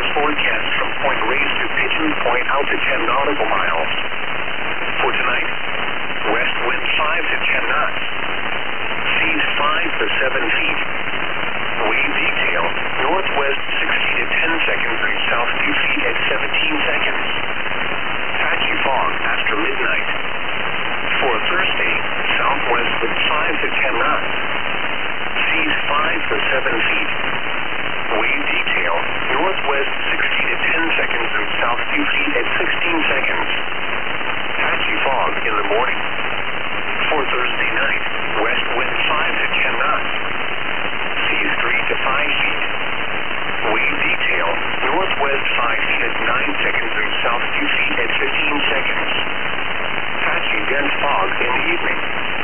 forecast from Point Reyes to Pigeon Point out to 10 nautical miles. For tonight, west wind 5 to 10 knots. Seas 5 to 7 feet. Wave detail, northwest 60 to 10 seconds and south 2 feet at 17 seconds. Patchy fog after midnight. For Thursday, southwest wind 5 to 10 knots. Seas 5 to 7 feet. Wave detail, northwest 60 to 10 seconds and south 2 feet at 16 seconds. Patchy fog in the morning. For Thursday night, west wind 5 to 10 knots. Seas 3 to 5 feet. Wave detail, northwest 5 feet at 9 seconds and south 2 feet at 15 seconds. Patchy dense fog in the evening.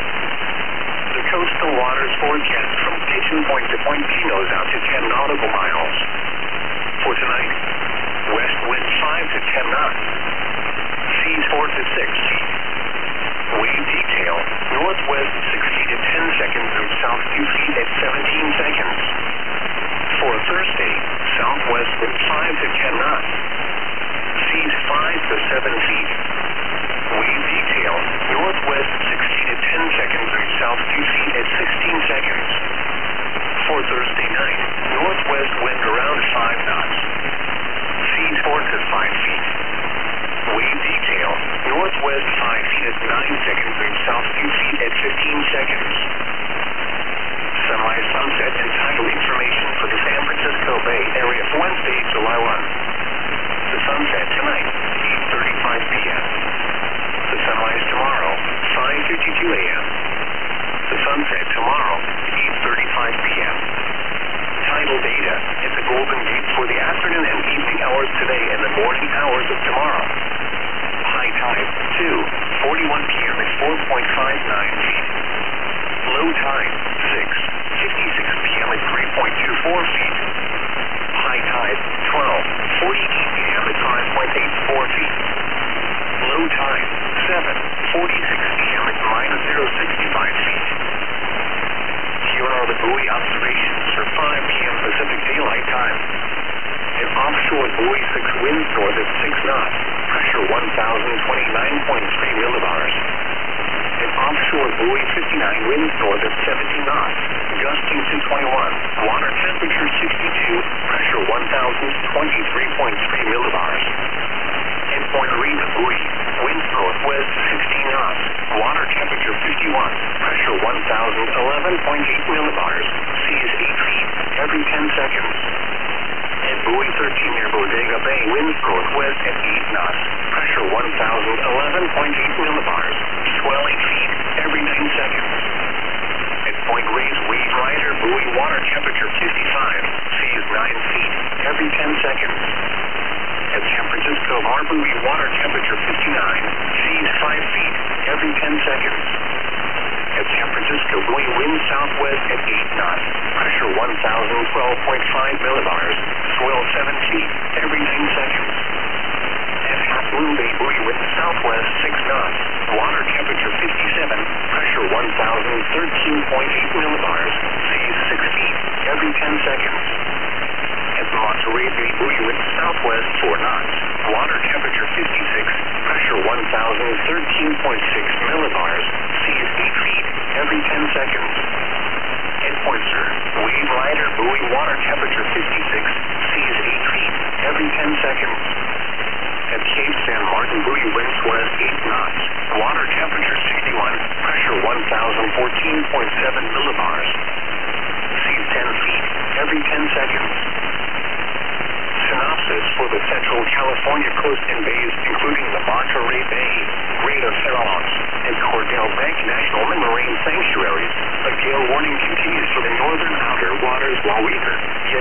The coastal waters forecast from Pigeon Point to Point Pinos out to 10 nautical miles. For tonight, west wind 5 to 10 knots. Seas 4 to 6 feet. Wave detail, northwest 60 to 10 seconds and south 2 feet at 17 seconds. For Thursday, southwest wind 5 to 10 knots. Seas 5 to 7 feet. Wave detail, northwest 60 to 10 seconds and south 2 feet at 16 seconds. For Thursday night, northwest wind around 5 knots. Seas 4 to 5 feet. Wave detail, northwest 5 feet at 9 seconds and south 2 feet at 15 seconds. Semi-sunset and tidal information for the San Francisco Bay Area for Wednesday, July 1. The sunset tonight, 8:35 p.m. The sunrise tomorrow, 5:52 a.m. The sunset tomorrow, 8:35 p.m. Tidal data at the Golden Gate for the afternoon and evening hours today and the morning hours of tomorrow. High tide, 2:41 p.m. at 4.59 feet. Low tide, 6:56 p.m. at 3.24 feet. High tide, 12:48 p.m. at 5.84 feet. Low tide, 7:46 p.m. at -0.65 feet. Here are the buoy observations for 5 p.m. Pacific Daylight Time. An offshore buoy 6 winds north at 6 knots, pressure 1,029.3 millibars. An offshore buoy 59 winds north at 17 knots, gusting to 21, water temperature 62, pressure 1,023.3 millibars. And Point Reyes buoy, winds northwest 16 knots, water temperature 51, pressure 1,011.8 millibars, seas 8 feet every 10 seconds. And buoy 13 near Bodega Bay, winds northwest at 8 knots, pressure 1,011.8 millibars, swell 8 feet every 9 seconds. At Point Reyes Wave Rider buoy, water temperature 55, seas 9 feet every 10 seconds. At San Francisco Harbor buoy, water temperature 59, seas 5 feet every 10 seconds. At San Francisco buoy, wind southwest at 8 knots, pressure 1,012.5 millibars, swell 7 feet every 9 seconds. At Half Moon Bay buoy, wind southwest 6 knots, water temperature 57, pressure 1,013.8 millibars, seas 6 feet every 10 seconds. At Monterey Bay buoy, wind southwest 4 knots, water temperature 56, pressure 1,013.6 millibars, seas 8 feet every 10 seconds. At Point Sur, Wave Rider buoy, water temperature 56, seas 8 feet every 10 seconds. At Cape San Martin buoy, winds west 8 knots, water temperature 61, pressure 1,014.7 millibars, seas 10 feet every 10 seconds. Synopsis for the Central California coast and bays, including the Monterey Bay, Greater Farallones, and Cordell Bank National Marine Sanctuaries. A gale warning continues for the northern outer waters while weaker, yet